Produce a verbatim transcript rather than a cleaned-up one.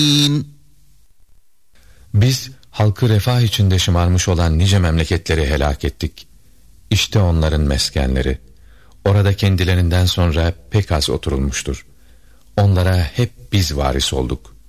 Biz halkı refah içinde şımarmış olan nice memleketleri helak ettik. İşte onların meskenleri. Orada kendilerinden sonra pek az oturulmuştur. Onlara hep biz varis olduk.